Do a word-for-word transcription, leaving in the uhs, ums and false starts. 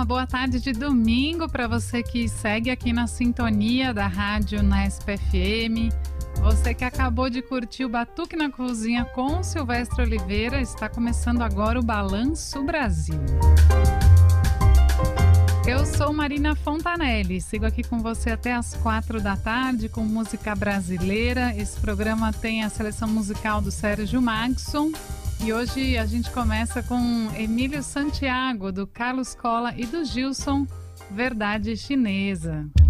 uma boa tarde de domingo para você que segue aqui na sintonia da rádio Nesp F M. Você que acabou de curtir o Batuque na Cozinha com Silvestre Oliveira, está começando agora o Balanço Brasil. Eu sou Marina Fontanelli, sigo aqui com você até as quatro da tarde com música brasileira. Esse programa tem a seleção musical do Sérgio Magson. E hoje a gente começa com Emílio Santiago, do Carlos Cola e do Gilson, Verdade Chinesa.